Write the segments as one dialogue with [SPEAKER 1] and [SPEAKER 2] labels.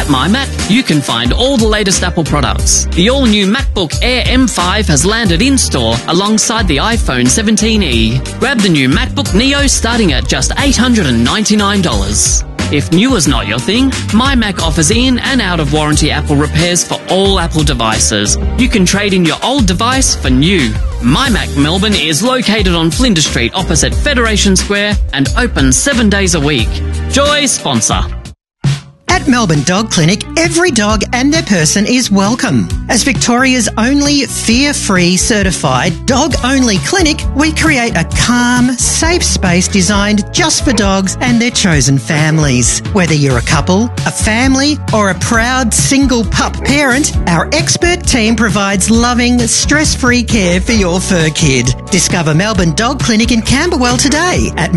[SPEAKER 1] At MyMac, you can find all the latest Apple products. The all-new MacBook Air M5 has landed in-store alongside the iPhone 17e. Grab the new MacBook Neo starting at just $899. If new is not your thing, MyMac offers in and out of warranty Apple repairs for all Apple devices. You can trade in your old device for new. MyMac Melbourne is located on Flinders Street opposite Federation Square and open 7 days a week. Joy sponsor.
[SPEAKER 2] At Melbourne Dog Clinic, every dog and their person is welcome. As Victoria's only fear-free certified dog-only clinic, we create a calm, safe space designed just for dogs and their chosen families. Whether you're a couple, a family, or a proud single pup parent, our expert team provides loving, stress-free care for your fur kid. Discover Melbourne Dog Clinic in Camberwell today at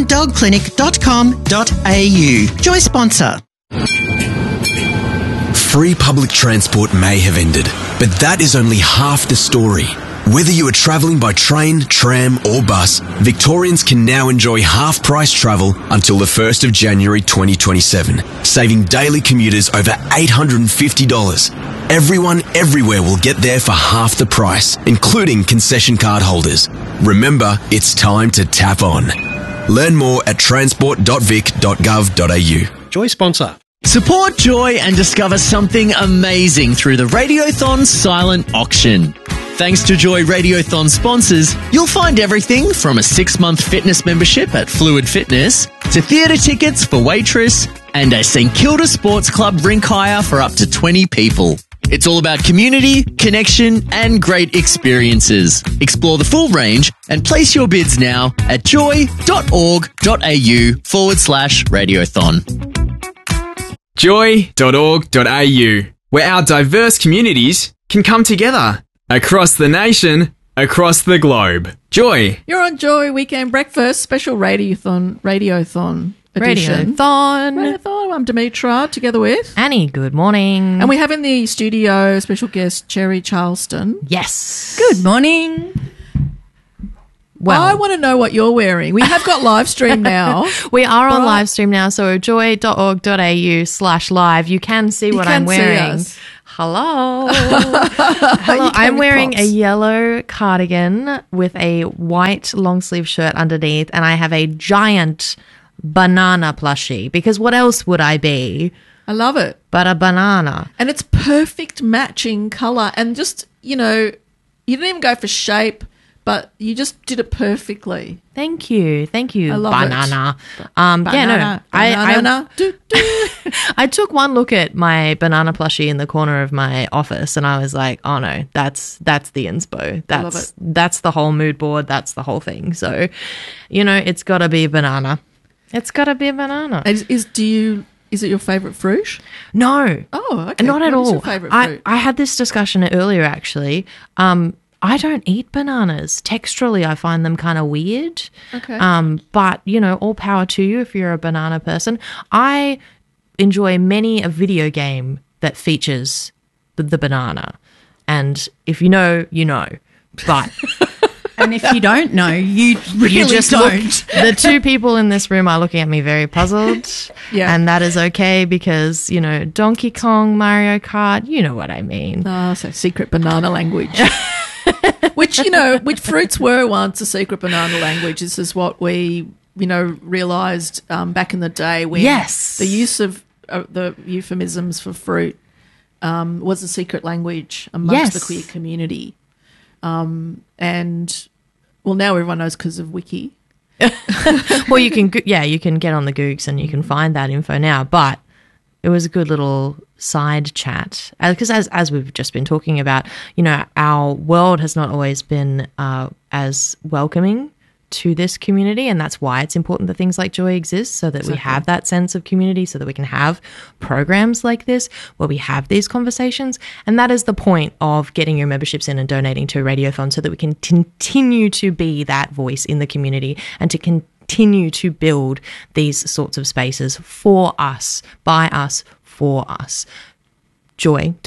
[SPEAKER 2] melbournedogclinic.com.au. Joy sponsor.
[SPEAKER 3] Free public transport may have ended, but that is only half the story. Whether you are travelling by train, tram or bus, Victorians can now enjoy half-price travel until the 1st of January 2027, saving daily commuters over $850. Everyone everywhere will get there for half the price, including concession card holders. Remember, it's time to tap on. Learn more at transport.vic.gov.au.
[SPEAKER 4] Joy sponsor.
[SPEAKER 5] Support Joy and discover something amazing through the Radiothon silent auction. Thanks to Joy Radiothon sponsors, you'll find everything from a 6-month fitness membership at Fluid Fitness to theatre tickets for Waitress and a St Kilda Sports Club rink hire for up to 20 people. It's all about community, connection and great experiences. Explore the full range and place your bids now at joy.org.au/Radiothon.
[SPEAKER 6] Joy.org.au, where our diverse communities can come together across the nation, across the globe. Joy.
[SPEAKER 7] You're on Joy Weekend Breakfast, special Radiothon edition. Radiothon. I'm Demetra, together with
[SPEAKER 8] Annie. Good morning.
[SPEAKER 7] And we have in the studio special guest Cherry Charleston.
[SPEAKER 8] Yes.
[SPEAKER 9] Good morning.
[SPEAKER 7] Well, I want to know what you're wearing. We have got live stream now.
[SPEAKER 8] We are on live stream now, so joy.org.au/live. You can see what I'm wearing. Hello. Hello. I'm wearing a yellow cardigan with a white long sleeve shirt underneath, and I have a giant banana plushie, because what else would I be?
[SPEAKER 7] I love it.
[SPEAKER 8] But a banana.
[SPEAKER 7] And it's perfect matching colour. And just, you didn't even go for shape, but you just did it perfectly.
[SPEAKER 8] Thank you.
[SPEAKER 7] I love
[SPEAKER 8] banana.
[SPEAKER 7] it.
[SPEAKER 8] Banana.
[SPEAKER 7] Banana.
[SPEAKER 8] I took one look at my banana plushie in the corner of my office and I was like, oh no, that's the inspo. That's the whole mood board. That's the whole thing. So, it's got to be banana. It's got to be a banana.
[SPEAKER 7] Is it your favourite fruit?
[SPEAKER 8] No.
[SPEAKER 7] Oh, okay.
[SPEAKER 8] Not at all.
[SPEAKER 7] What's your favourite fruit?
[SPEAKER 8] I had this discussion earlier, actually. I don't eat bananas. Texturally, I find them kind of weird.
[SPEAKER 7] Okay.
[SPEAKER 8] But, all power to you if you're a banana person. I enjoy many a video game that features the banana. And if you know, you know. But...
[SPEAKER 9] And if you don't know, you really don't.
[SPEAKER 8] The two people in this room are looking at me very puzzled.
[SPEAKER 7] Yeah.
[SPEAKER 8] And that is okay because, Donkey Kong, Mario Kart, you know what I mean.
[SPEAKER 7] Oh, so secret banana language. Which fruits were once a secret banana language. This is what we, realised back in the day when the use of the euphemisms for fruit was a secret language amongst the queer community. Well, now everyone knows because of Wiki.
[SPEAKER 8] Well, you can get on the Googs and you can find that info now. But it was a good little side chat because as we've just been talking about, our world has not always been as welcoming to this community, and that's why it's important that things like Joy exist, so that we have that sense of community, so that we can have programs like this where we have these conversations. And that is the point of getting your memberships in and donating to Radiothon, so that we can continue to be that voice in the community and to continue to build these sorts of spaces for us, by us, for us.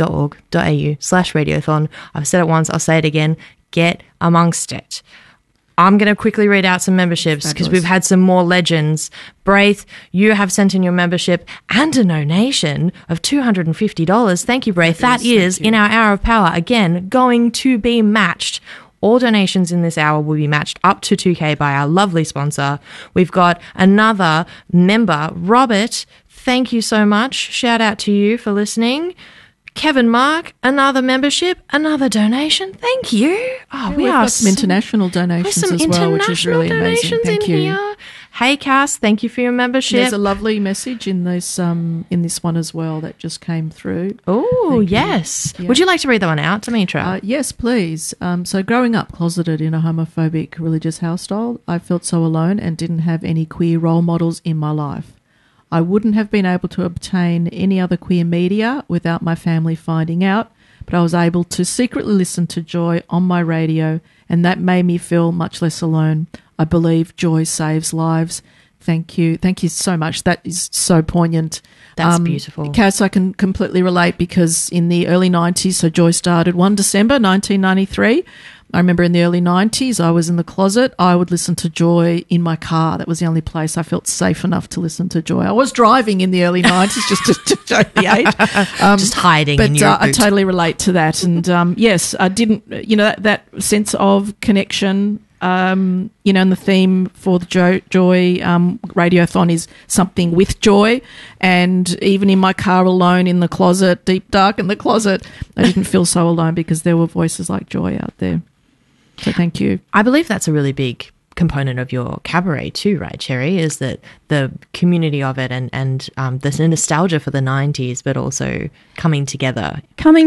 [SPEAKER 8] Joy.org.au/Radiothon. I've said it once, I'll say it again. Get amongst it. I'm going to quickly read out some memberships because we've had some more legends. Braith, you have sent in your membership and a donation of $250. Thank you, Braith. That is, in our Hour of Power, again, going to be matched. All donations in this hour will be matched up to $2,000 by our lovely sponsor. We've got another member, Robert. Thank you so much. Shout out to you for listening. Kevin Mark, another membership, another donation. Thank you. Oh,
[SPEAKER 7] we have some international donations as well, which is really amazing. Thank you.
[SPEAKER 8] Here. Hey, Cass, thank you for your membership.
[SPEAKER 7] There's a lovely message in this one as well that just came through.
[SPEAKER 8] Oh, yes. Yeah. Would you like to read that one out, Dimitra?
[SPEAKER 7] Yes, please. So growing up closeted in a homophobic religious household, I felt so alone and didn't have any queer role models in my life. I wouldn't have been able to obtain any other queer media without my family finding out, but I was able to secretly listen to Joy on my radio, and that made me feel much less alone. I believe Joy saves lives. Thank you. Thank you so much. That is so poignant.
[SPEAKER 8] That's beautiful.
[SPEAKER 7] Cass, I can completely relate because in the early 90s, so Joy started 1 December 1993. I remember in the early 90s, I was in the closet. I would listen to Joy in my car. That was the only place I felt safe enough to listen to Joy. I was driving in the early 90s just to show the age.
[SPEAKER 8] Just hiding
[SPEAKER 7] but,
[SPEAKER 8] in your boot.
[SPEAKER 7] I totally relate to that. And, yes, I didn't, that sense of connection, and the theme for the Joy Radiothon is something with joy. And even in my car alone in the closet, deep dark in the closet, I didn't feel so alone because there were voices like Joy out there. So thank you.
[SPEAKER 8] I believe that's a really big component of your cabaret too, right, Cherry, is that the community of it and the nostalgia for the 90s, but also coming together.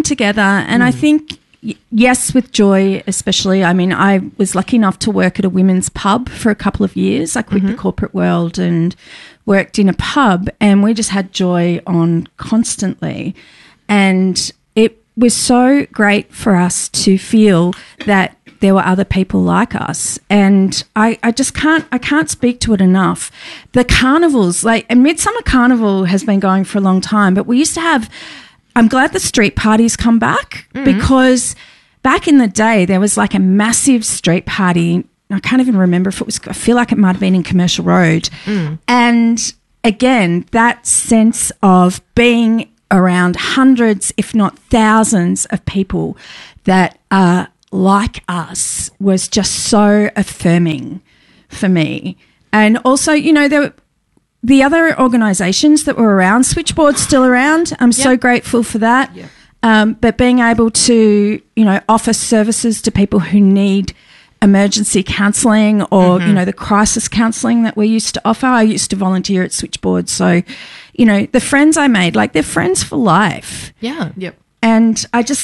[SPEAKER 9] And I think, yes, with Joy especially, I mean, I was lucky enough to work at a women's pub for a couple of years. I quit the corporate world and worked in a pub, and we just had Joy on constantly. And it was so great for us to feel that there were other people like us. And I can't speak to it enough. The carnivals, and Midsummer Carnival has been going for a long time, but we used to have, I'm glad the street parties come back because back in the day there was like a massive street party. I can't even remember if it was, I feel like it might have been in Commercial Road. And again, that sense of being around hundreds, if not thousands of people that are like us was just so affirming for me. And also, there were the other organisations that were around. Switchboard's still around. I'm so grateful for that. But being able to, offer services to people who need emergency counselling or, the crisis counselling that we used to offer. I used to volunteer at Switchboard. So, the friends I made, they're friends for life.
[SPEAKER 8] Yeah.
[SPEAKER 7] Yep.
[SPEAKER 9] And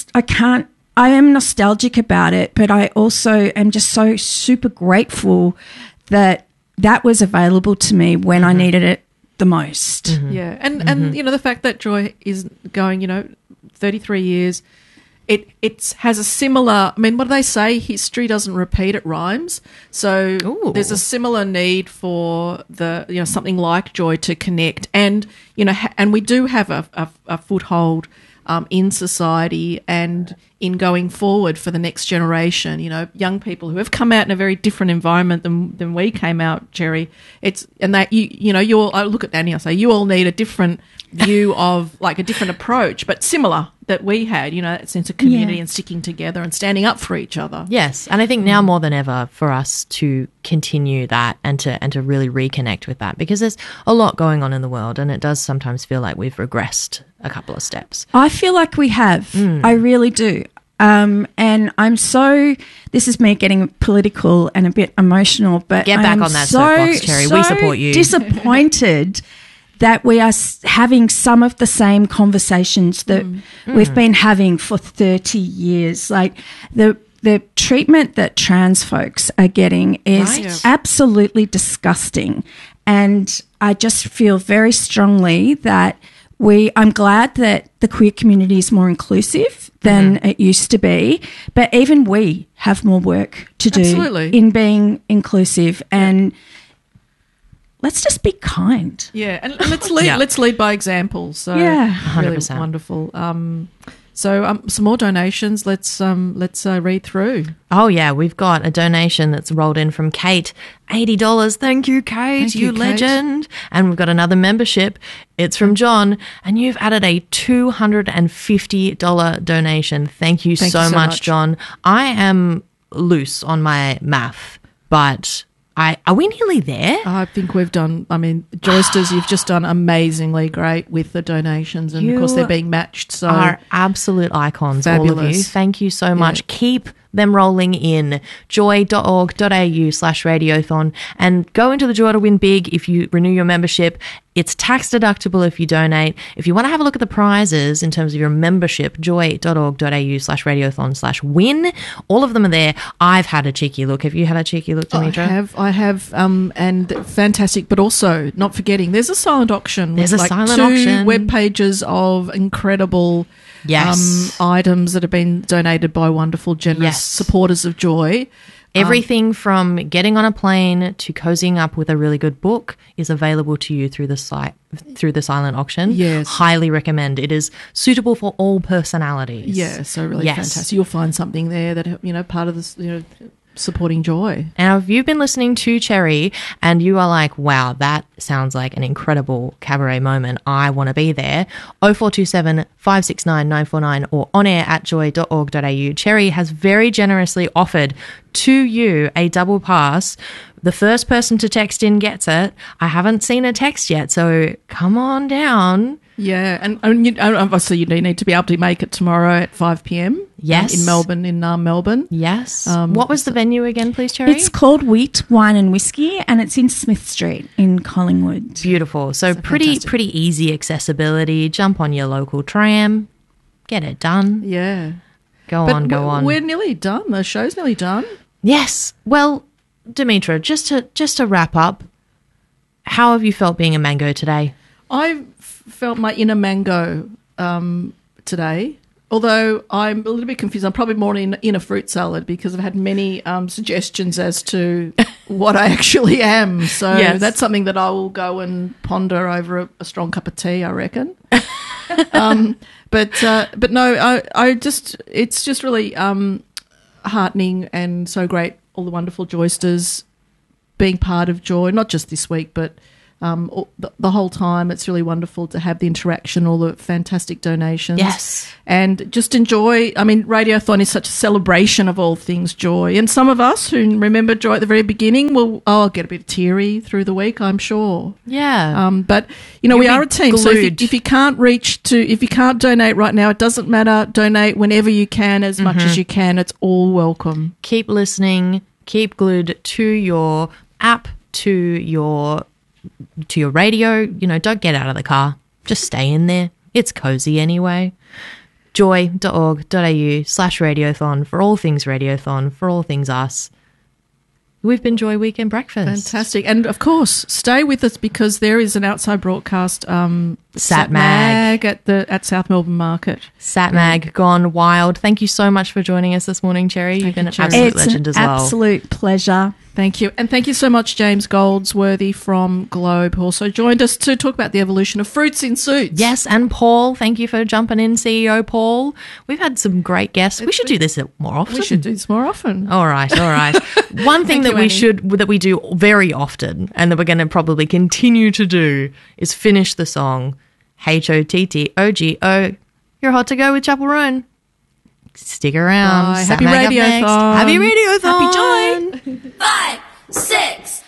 [SPEAKER 9] I am nostalgic about it, but I also am just so super grateful that that was available to me when I needed it the most.
[SPEAKER 7] Yeah. And the fact that Joy is going, 33 years, it has a similar, I mean, what do they say? History doesn't repeat, it rhymes. So there's a similar need for the, something like Joy to connect. And, and we do have a foothold in society and in going forward for the next generation, young people who have come out in a very different environment than we came out, Cherry. And that I look at Annie, I say, you all need a different view of a different approach, but similar that we had, that sense of community and sticking together and standing up for each other.
[SPEAKER 8] Yes, and I think now more than ever for us to continue that and to really reconnect with that, because there's a lot going on in the world and it does sometimes feel like we've regressed a couple of steps.
[SPEAKER 9] I feel like we have. I really do. And this is me getting political and a bit emotional, but
[SPEAKER 8] get back on that soapbox, Cherry. We support you.
[SPEAKER 9] Disappointed that we are having some of the same conversations that we've been having for 30 years. Like the treatment that trans folks are getting is absolutely disgusting. And I just feel very strongly that I'm glad that the queer community is more inclusive than it used to be, but even we have more work to do in being inclusive. And let's just be kind.
[SPEAKER 7] Yeah, and let's lead. Let's lead by example. So
[SPEAKER 9] yeah,
[SPEAKER 8] 100%.
[SPEAKER 7] Really wonderful. So some more donations. Let's read through.
[SPEAKER 8] Oh yeah, we've got a donation that's rolled in from Kate, $80. Thank you, Kate.
[SPEAKER 7] Thank you, Kate.
[SPEAKER 8] Legend. And we've got another membership. It's from John, and you've added a $250 donation. Thank you so much, John. I am loose on my math, but are we nearly there?
[SPEAKER 7] I think we've done, I mean, Joysters, you've just done amazingly great with the donations, and of course they're being matched. So
[SPEAKER 8] are absolute icons,
[SPEAKER 7] fabulous.
[SPEAKER 8] all of you. Thank you so much. Keep them rolling in. joy.org.au/radiothon, and go into the Joy to Win Big if you renew your membership. It's tax deductible if you donate. If you want to have a look at the prizes in terms of your membership, joy.org.au/radiothon/win. All of them are there. I've had a cheeky look. Have you had a cheeky look, Demetra?
[SPEAKER 7] I have, and fantastic, but also not forgetting there's a silent auction.
[SPEAKER 8] There's
[SPEAKER 7] with
[SPEAKER 8] a silent
[SPEAKER 7] two
[SPEAKER 8] auction.
[SPEAKER 7] web pages of incredible items that have been donated by wonderful, generous supporters of Joy.
[SPEAKER 8] Everything from getting on a plane to cozying up with a really good book is available to you through the site, through the silent auction.
[SPEAKER 7] Yes.
[SPEAKER 8] Highly recommend. It is suitable for all personalities.
[SPEAKER 7] Yeah, so really fantastic. You'll find something there that, part of this, supporting Joy.
[SPEAKER 8] Now, if you've been listening to Cherry and you are like, wow, that sounds like an incredible cabaret moment, I want to be there, 0427 569 949 or on air at joy.org.au. Cherry has very generously offered to you a double pass. The first person to text in gets it. I haven't seen a text yet, so come on down.
[SPEAKER 7] Yeah, and obviously you need to be able to make it tomorrow at 5 p.m.
[SPEAKER 8] Yes.
[SPEAKER 7] In Melbourne, Melbourne.
[SPEAKER 8] Yes. What was the venue again, please, Cherry?
[SPEAKER 9] It's called Wheat, Wine and Whiskey, and it's in Smith Street in Collingwood.
[SPEAKER 8] Beautiful. So pretty easy accessibility. Jump on your local tram, get it done.
[SPEAKER 7] Yeah.
[SPEAKER 8] Go on.
[SPEAKER 7] We're nearly done. The show's nearly done.
[SPEAKER 8] Yes. Well, Demetra, just to wrap up, how have you felt being a mango today?
[SPEAKER 7] I felt my inner mango today, although I'm a little bit confused. I'm probably more in a fruit salad because I've had many suggestions as to what I actually am. So that's something that I will go and ponder over a strong cup of tea, I reckon. But no, it's just really heartening and so great, all the wonderful Joysters being part of Joy, not just this week, but the whole time. It's really wonderful to have the interaction, all the fantastic donations.
[SPEAKER 8] Yes.
[SPEAKER 7] And just enjoy. I mean, Radiothon is such a celebration of all things Joy. And some of us who remember Joy at the very beginning will get a bit teary through the week, I'm sure.
[SPEAKER 8] Yeah.
[SPEAKER 7] But, we are a team. So if you can't if you can't donate right now, it doesn't matter. Donate whenever you can, as much as you can. It's all welcome.
[SPEAKER 8] Keep listening. Keep glued to your app, to your radio. Don't get out of the car. Just stay in there. It's cozy anyway. joy.org.au/radiothon for all things Radiothon, for all things us. We've been Joy Weekend Breakfast.
[SPEAKER 7] Fantastic. And, of course, stay with us because there is an outside broadcast,
[SPEAKER 8] SatMag
[SPEAKER 7] at South Melbourne Market.
[SPEAKER 8] SatMag gone wild. Thank you so much for joining us this morning, Cherry. You've been an absolute legend as well.
[SPEAKER 9] Absolute pleasure.
[SPEAKER 7] Thank you. And thank you so much, James Goldsworthy from Globe, who also joined us to talk about the evolution of fruits in suits.
[SPEAKER 8] Yes, and Paul, thank you for jumping in, CEO Paul. We've had some great guests. We should do this more often.
[SPEAKER 7] We should do this more often.
[SPEAKER 8] All right. One thing that we do very often and that we're going to probably continue to do is finish the song HOTTOGO. You're hot to go with Chapel Roan. Stick around.
[SPEAKER 7] Happy Radiothon.
[SPEAKER 8] Happy Radiothon.
[SPEAKER 7] Happy Joy.
[SPEAKER 4] 5, 6.